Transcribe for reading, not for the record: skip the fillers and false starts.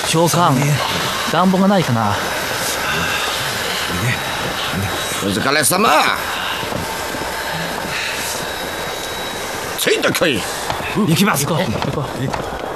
長官、暖房がないかな。 お疲れ様。ついてこい。 行きます。行こう。